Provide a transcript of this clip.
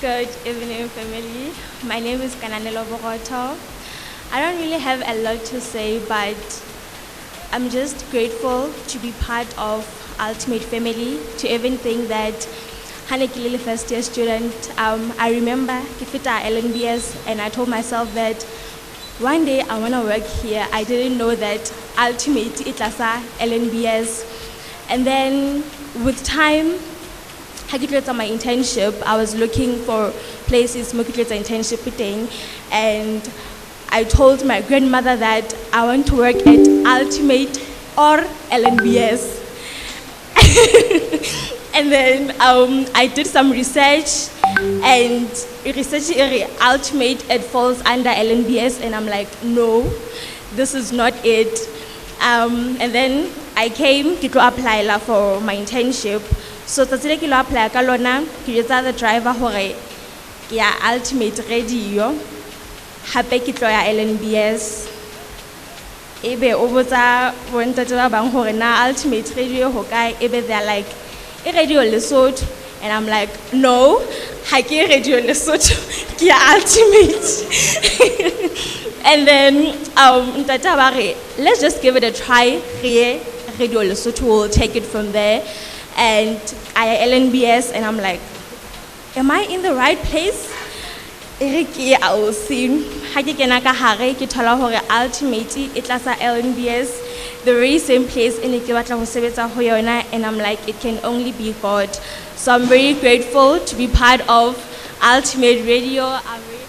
Good evening, family. My name is Kananelo Boroto. I don't really have a lot to say, but I'm just grateful to be part of Ultimate Family, to even think that Hanekilili first year student, I remember Kifita LNBS, and I told myself that one day I want to work here. I didn't know that Ultimate Itlasa LNBS. And then with time, I on my internship. I was looking for places mo internship thing, and I told my grandmother that I want to work at Ultimate or LNBS. And then I did some research, and research area Ultimate, it falls under LNBS, and I'm like, no, this is not it. And then I came to apply for my internship. So today I apply ka lona ke jwetsa the driver hore ya Ultimate Radio hape ke tlo ya LNBS. Ebe o botsa bontate ba bang hore na Ultimate Radio ho kae, ebe they're like e Radio Lesotho, and I'm like, no, ha ke Radio Lesotho, ke ya Ultimate. And then ntate ba re, let's just give it a try. Radio Lesotho will take it from there. And I LNBS, and I'm like, am I in the right place? I will see. Ultimate itlasa LNBS, the very same place in and I'm like, it can only be God. So I'm very grateful to be part of Ultimate Radio.